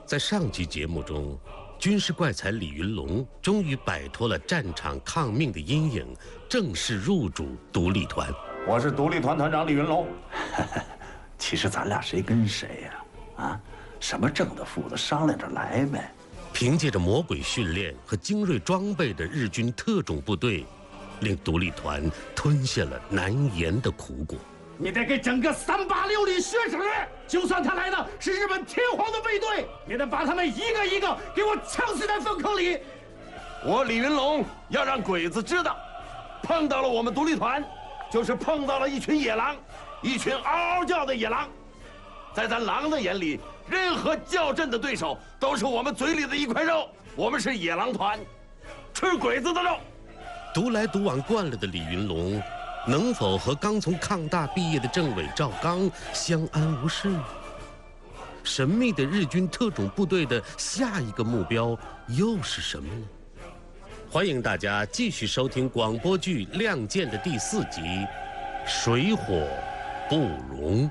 在上期节目中，军事怪才李云龙终于摆脱了战场抗命的阴影，正式入主独立团。 我是独立团团长李云龙。 其实咱俩谁跟谁呀？啊，什么正的负的，商量着来呗。 凭借着魔鬼训练和精锐装备的日军特种部队，令独立团吞下了难言的苦果。 你得给整个386旅血史，就算他来的是日本天皇的卫队，也得把他们一个一个给我呛死在粪坑里。 我李云龙要让鬼子知道，碰到了我们独立团，就是碰到了一群野狼，一群嗷嗷叫的野狼。在咱狼的眼里，任何较真的对手都是我们嘴里的一块肉。我们是野狼团，吃鬼子的肉。 独来独往惯了的李云龙，能否和刚从抗大毕业的政委赵刚相安无事？神秘的日军特种部队的下一个目标又是什么呢？欢迎大家继续收听广播剧《亮剑》的第4集《水火不容》。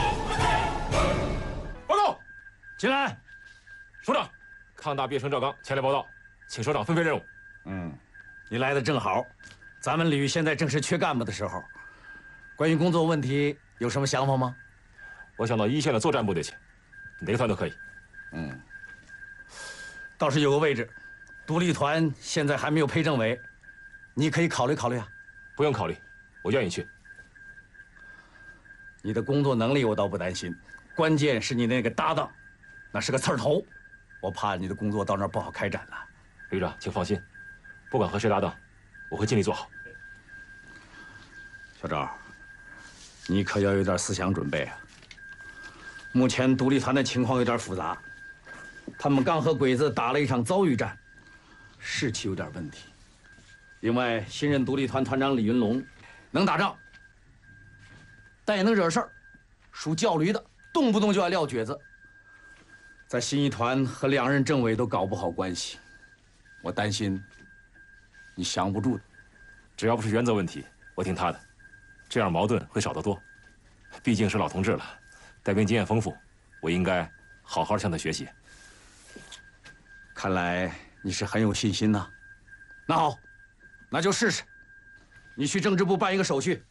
报告， 进来。 首长，抗大毕业生赵刚前来报道，请首长分配任务。 你来的正好，咱们旅现在正是缺干部的时候。关于工作问题有什么想法吗？ 我想到一线的作战部队去，哪个团都可以。 倒是有个位置，独立团现在还没有配政委，你可以考虑考虑啊。 不用考虑，我愿意去。 你的工作能力我倒不担心，关键是你那个搭档，那是个刺儿头，我怕你的工作到那儿不好开展了。 旅长，请放心，不管和谁搭档，我会尽力做好。 小赵，你可要有点思想准备啊。目前独立团的情况有点复杂，他们刚和鬼子打了一场遭遇战，士气有点问题。另外，新任独立团团长李云龙能打仗，但也能惹事儿，属叫驴的，动不动就爱撂蹶子。在新一团和2任政委都搞不好关系，我担心你降不住的。 只要不是原则问题，我听他的，这样矛盾会少得多。毕竟是老同志了，带兵经验丰富，我应该好好向他学习。 看来你是很有信心呐。那好，那就试试。你去政治部办一个手续，